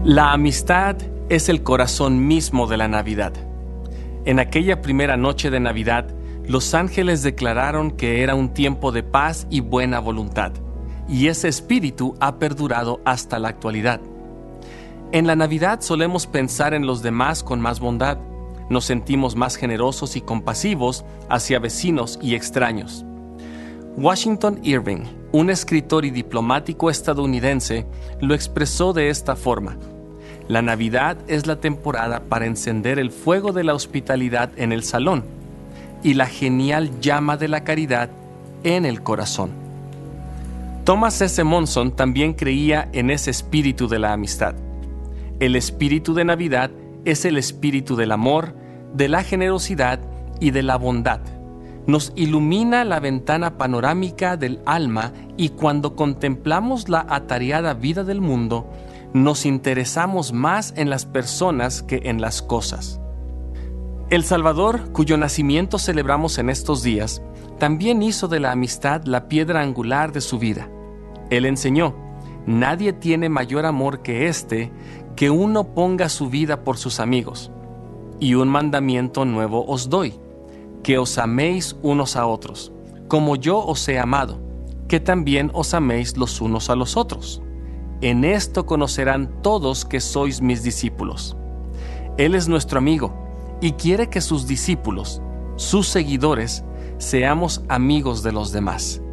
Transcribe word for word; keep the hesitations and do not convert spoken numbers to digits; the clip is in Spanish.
La amistad es el corazón mismo de la Navidad. En aquella primera noche de Navidad, los ángeles declararon que era un tiempo de paz y buena voluntad, y ese espíritu ha perdurado hasta la actualidad. En la Navidad solemos pensar en los demás con más bondad, nos sentimos más generosos y compasivos hacia vecinos y extraños. Washington Irving, un escritor y diplomático estadounidense, lo expresó de esta forma: la Navidad es la temporada para encender el fuego de la hospitalidad en el salón y la genial llama de la caridad en el corazón. Thomas S. Monson también creía en ese espíritu de la amistad. El espíritu de Navidad es el espíritu del amor, de la generosidad y de la bondad. Nos ilumina la ventana panorámica del alma y cuando contemplamos la atareada vida del mundo, nos interesamos más en las personas que en las cosas. El Salvador, cuyo nacimiento celebramos en estos días, también hizo de la amistad la piedra angular de su vida. Él enseñó: nadie tiene mayor amor que este, que uno ponga su vida por sus amigos. Y un mandamiento nuevo os doy, que os améis unos a otros, como yo os he amado, que también os améis los unos a los otros. En esto conocerán todos que sois mis discípulos. Él es nuestro amigo y quiere que sus discípulos, sus seguidores, seamos amigos de los demás.